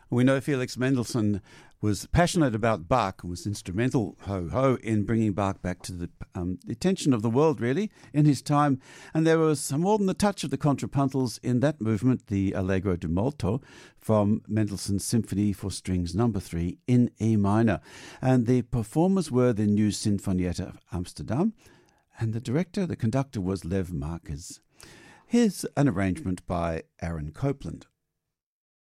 We know Felix Mendelssohn was passionate about Bach and was instrumental, in bringing Bach back to the attention of the world, really, in his time. And there was more than the touch of the contrapuntals in that movement, the Allegro di Molto, from Mendelssohn's Symphony for Strings No. 3 in E minor. And the performers were the New Sinfonietta Amsterdam, and the director, the conductor, was Lev Marquez. Here's an arrangement by Aaron Copland.